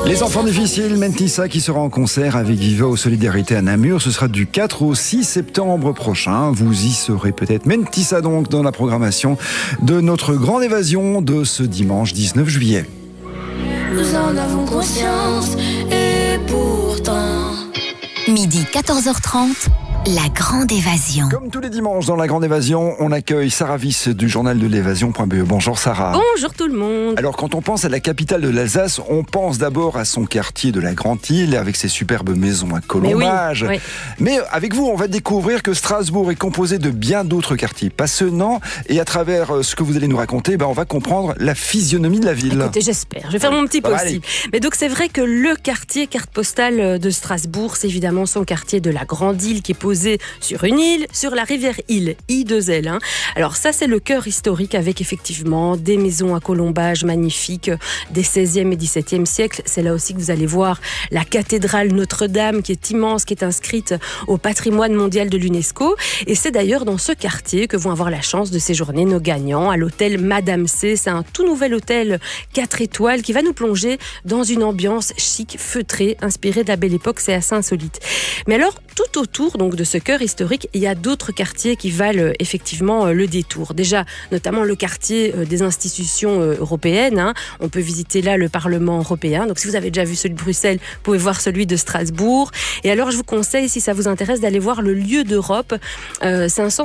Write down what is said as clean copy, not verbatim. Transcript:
Les enfants difficiles, Mentissa qui sera en concert avec Viva aux Solidarités à Namur. Ce sera du 4 au 6 septembre prochain. Vous y serez peut-être. Mentissa donc dans la programmation de notre grande évasion de ce dimanche 19 juillet. Nous en avons conscience et pourtant... Midi 14h30, la grande évasion. Comme tous les dimanches dans la grande évasion, on accueille Sarah Wyss du journal de l'évasion.be. Bonjour Sarah. Bonjour tout le monde. Alors quand on pense à la capitale de l'Alsace, on pense d'abord à son quartier de la Grande-Île avec ses superbes maisons à colombage. Oui. Mais avec vous, on va découvrir que Strasbourg est composé de bien d'autres quartiers passionnants. Et à travers ce que vous allez nous raconter, on va comprendre la physionomie de la ville. Écoutez, j'espère. Je vais faire mon petit possible. Mais donc c'est vrai que le quartier carte postale de Strasbourg, c'est évidemment son quartier de la Grande-Île qui est posé sur une île, sur la rivière Île, I2L. Alors ça, c'est le cœur historique avec effectivement des maisons à colombage magnifiques des 16e et 17e siècles. C'est là aussi que vous allez voir la cathédrale Notre-Dame qui est immense, qui est inscrite au patrimoine mondial de l'UNESCO. Et c'est d'ailleurs dans ce quartier que vont avoir la chance de séjourner nos gagnants à l'hôtel Madame C. C'est un tout nouvel hôtel 4 étoiles qui va nous plonger dans une ambiance chic, feutrée, inspirée de la Belle Époque. C'est assez insolite. Mais alors, tout autour donc de ce cœur historique, il y a d'autres quartiers qui valent effectivement le détour. Déjà, notamment le quartier des institutions européennes. On peut visiter là le Parlement européen. Donc, si vous avez déjà vu celui de Bruxelles, vous pouvez voir celui de Strasbourg. Et alors, je vous conseille, si ça vous intéresse, d'aller voir le lieu d'Europe. C'est un centre